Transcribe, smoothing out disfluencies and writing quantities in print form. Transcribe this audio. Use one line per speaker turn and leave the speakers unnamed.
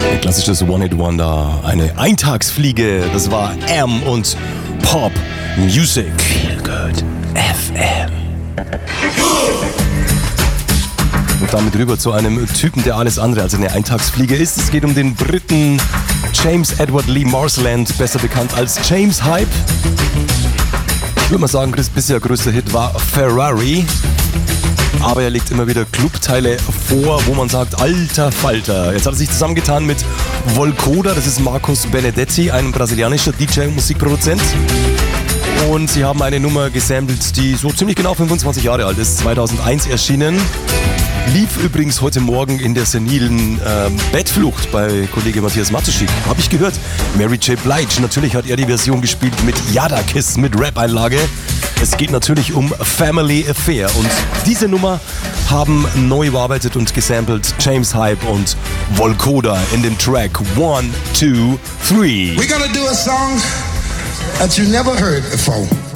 Ein klassisches One-Hit-Wonder, eine Eintagsfliege. Das war Am und Pop Music. Feel Good FM. Und damit rüber zu einem Typen, der alles andere als eine Eintagsfliege ist. Es geht um den Briten James Edward Lee Marsland, besser bekannt als James Hype. Ich würde mal sagen, Chris' bisher größter Hit war Ferrari. Aber er legt immer wieder Clubteile vor, wo man sagt, alter Falter. Jetzt hat er sich zusammengetan mit Volcoda, das ist Marcos Benedetti, ein brasilianischer DJ und Musikproduzent. Und sie haben eine Nummer gesampelt, die so ziemlich genau 25 Jahre alt ist, 2001 erschienen. Lief übrigens heute Morgen in der senilen Bettflucht bei Kollege Matthias Matuschik. Habe ich gehört. Mary J. Blige, natürlich hat er die Version gespielt mit Yada Kiss, mit Rap-Einlage. Es geht natürlich um Family Affair. Und diese Nummer haben neu überarbeitet und gesampelt James Hype und Volcoda in dem Track 1, 2, 3.
We're gonna do a song that you never heard before.